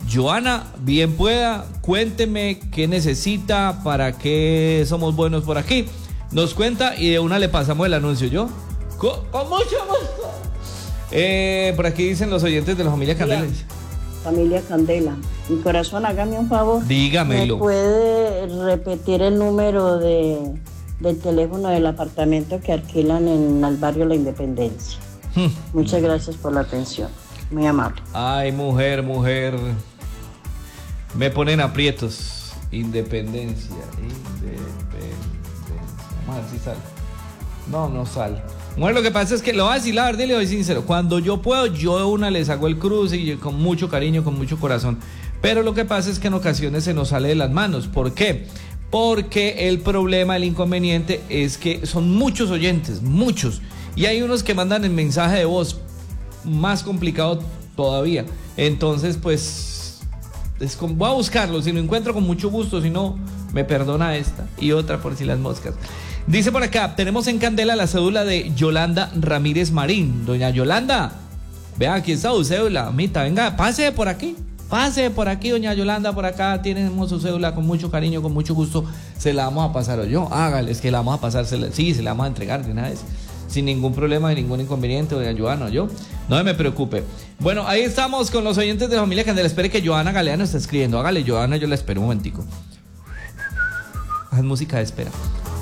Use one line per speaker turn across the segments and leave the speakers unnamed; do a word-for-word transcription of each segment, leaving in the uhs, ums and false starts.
Joana, bien pueda, cuénteme qué necesita, para qué somos buenos por aquí. Nos cuenta y de una le pasamos el anuncio. ¿Yo? Con, con mucho gusto. Eh, por aquí dicen los oyentes de la familia Candela.
Familia Candela, mi corazón, hágame un favor.
Dígamelo.
¿Me puede repetir el número de, del teléfono del apartamento que alquilan en el barrio La Independencia? Hmm. Muchas gracias por la atención. Muy amable.
Ay, mujer, mujer. Me ponen aprietos. Independencia. Independencia. Vamos a ver si sale. No, no sale. Bueno, lo que pasa es que lo voy a decir la verdad y le voy sincero. Cuando yo puedo, yo de una les hago el cruce y con mucho cariño, con mucho corazón. Pero lo que pasa es que en ocasiones se nos sale de las manos. ¿Por qué? Porque el problema, el inconveniente es que son muchos oyentes, muchos. Y hay unos que mandan el mensaje de voz, más complicado todavía. Entonces, pues, es como, voy a buscarlo. Si lo encuentro, con mucho gusto. Si no, me perdona esta y otra por si las moscas. Dice por acá, tenemos en Candela la cédula de Yolanda Ramírez Marín. Doña Yolanda, vea, aquí está su cédula. Mita, venga, pase por aquí. Pase por aquí, doña Yolanda, por acá tenemos su cédula con mucho cariño, con mucho gusto. Se la vamos a pasar o yo. Hágale, es que la vamos a pasar. Se la, sí, se la vamos a entregar de una vez. Sin ningún problema, ni ningún inconveniente, doña Joana, yo. No me preocupe. Bueno, ahí estamos con los oyentes de la familia Candela. Espere que Joana Galeano está escribiendo. Hágale, Joana, yo la espero un momentico. Haz música de espera.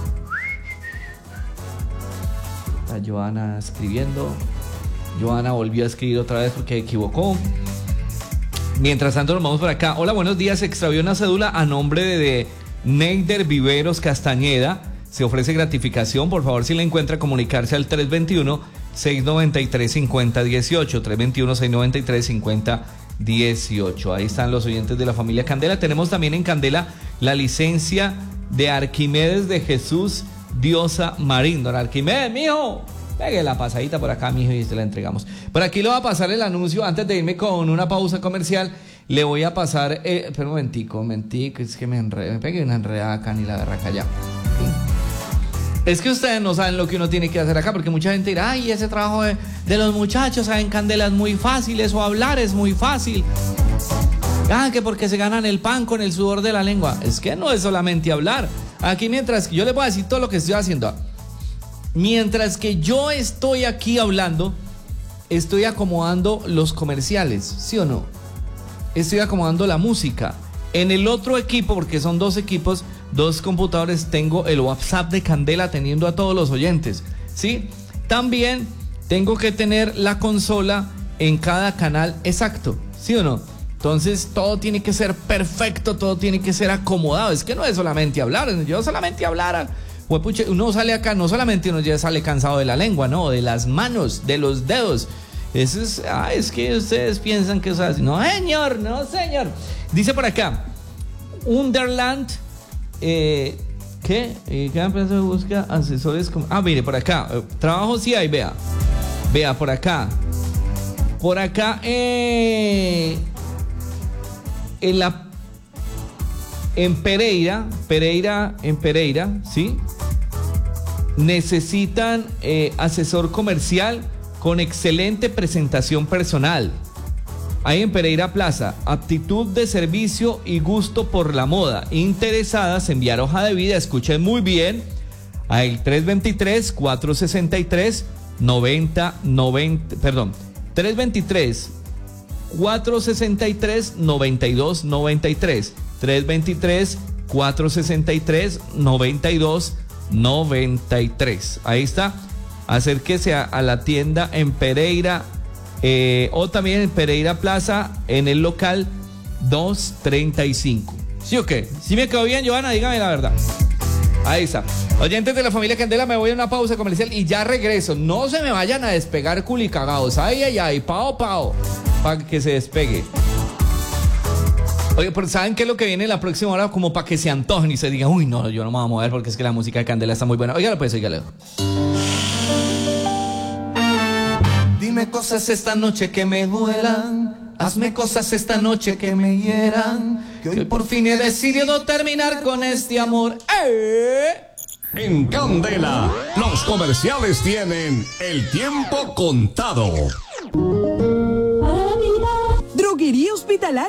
Está Joana escribiendo. Joana volvió a escribir otra vez porque equivocó. Mientras tanto nos vamos por acá. Hola, buenos días. Se extravió una cédula a nombre de, de Neider Viveros Castañeda. Se ofrece gratificación. Por favor, si la encuentra, comunicarse al tres dos uno, seis nueve tres, cinco cero uno ocho. tres dos uno, seis nueve tres, cinco cero uno ocho. Ahí están los oyentes de la familia Candela. Tenemos también en Candela la licencia de Arquimedes de Jesús Diosa Marín. Don Arquimedes, mijo, pegue la pasadita por acá, mijo, y se la entregamos. Por aquí le voy a pasar el anuncio. Antes de irme con una pausa comercial, le voy a pasar, eh, espera un momentico, un momentico, es que me enredé, me pegué una enredada acá, ni la berraca ya. Es que ustedes no saben lo que uno tiene que hacer acá, porque mucha gente dirá, ay, ese trabajo de, de los muchachos en Candela es muy fácil, eso hablar es muy fácil. Ah, que porque se ganan el pan con el sudor de la lengua. Es que no es solamente hablar. Aquí mientras que yo les voy a decir todo lo que estoy haciendo. Mientras que yo estoy aquí hablando, estoy acomodando los comerciales, ¿sí o no? Estoy acomodando la música. En el otro equipo, porque son dos equipos, dos computadores, tengo el WhatsApp de Candela teniendo a todos los oyentes, ¿sí? También tengo que tener la consola en cada canal exacto, ¿sí o no? Entonces todo tiene que ser perfecto, todo tiene que ser acomodado. Es que no es solamente hablar, yo solamente hablar, huepuche, uno sale acá, no solamente uno ya sale cansado de la lengua, no, de las manos, de los dedos. Eso es, ah, es que ustedes piensan que eso es así. No, señor, no, señor. Dice por acá, Underland, eh, ¿qué? Eh, ¿Qué empresa busca asesores? Como, ah, mire, por acá, eh, trabajo sí hay, vea. Vea, por acá. Por acá, eh... En la en Pereira, Pereira, en Pereira, ¿sí? Necesitan eh, asesor comercial con excelente presentación personal. Ahí en Pereira Plaza, aptitud de servicio y gusto por la moda. Interesadas, enviar hoja de vida, escuchen muy bien, al tres dos tres, cuatro seis tres, noventa noventa, perdón, tres dos tres, cuatro seis tres, noventa y dos noventa y tres, tres dos tres, cuatro seis tres, noventa y dos noventa y tres. Ahí está. Acérquese a, a la tienda en Pereira, eh, o también en Pereira Plaza, en el local doscientos treinta y cinco. ¿Sí o qué? ¿Sí me quedó bien, Joana? Dígame la verdad. Ahí está. Oyentes de la familia Candela, me voy a una pausa comercial y ya regreso. No se me vayan a despegar culicagados. Ay, ay, ay, pao, pao. Para que se despegue. Oye, pero ¿saben qué es lo que viene en la próxima hora? Como para que se antojen y se digan, uy, no, yo no me voy a mover porque es que la música de Candela está muy buena. Óigalo pues, óigalo. Dime cosas esta noche que me duelan, hazme cosas esta noche que me hieran, que hoy por fin he decidido terminar con este amor. ¡Eh!
En Candela, los comerciales tienen el tiempo contado.
Droguería Hospitalar